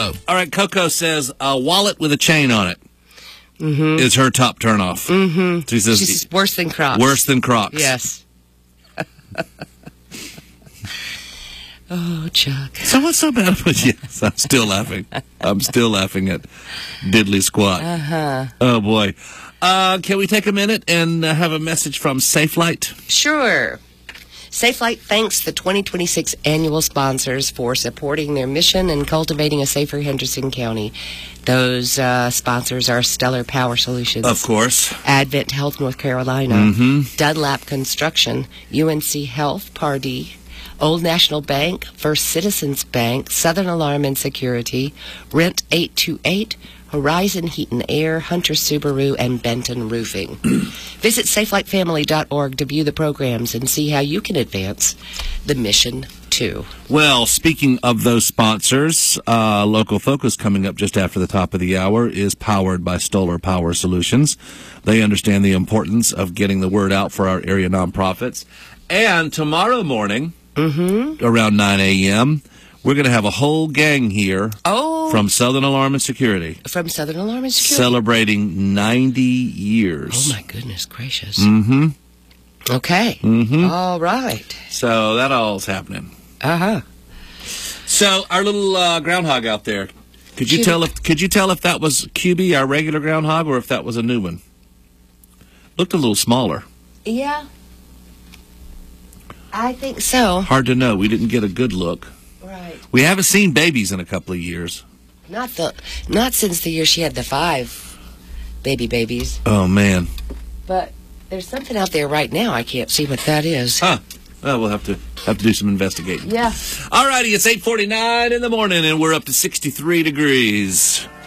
All right, Coco says a wallet with a chain on it is her top turnoff. Mm-hmm. She says she's worse than Crocs. Worse than Crocs. Yes. Oh, Chuck. So what's so bad about yes, I'm still laughing. I'm still laughing at Diddley Squat. Oh, boy. Can we take a minute and have a message from Safelite? Sure. Safelite thanks the 2026 annual sponsors for supporting their mission and cultivating a safer Henderson County. Those sponsors are Stellar Power Solutions. Of course. Advent Health North Carolina. Dunlap Construction. UNC Health, Pardee. Old National Bank, First Citizens Bank, Southern Alarm and Security, Rent 828, Horizon Heat and Air, Hunter Subaru, and Benton Roofing. Visit safelightfamily.org to view the programs and see how you can advance the mission too. Well, speaking of those sponsors, Local Focus coming up just after the top of the hour is powered by Stoller Power Solutions. They understand the importance of getting the word out for our area nonprofits. And tomorrow morning, around 9 a.m., we're going to have a whole gang here from Southern Alarm and Security. From Southern Alarm and Security? Celebrating 90 years. Oh, my goodness gracious. Okay. All right. So that all's happening. So our little groundhog out there, could you tell if that was QB, our regular groundhog, or if that was a new one? Looked a little smaller. Yeah. I think so. Hard to know. We didn't get a good look. Right. We haven't seen babies in a couple of years. Not since the year she had the 5 babies. Oh, man. But there's something out there right now. I can't see what that is. Well, we'll have to do some investigating. Yeah. All righty, it's 8:49 in the morning, and we're up to 63 degrees.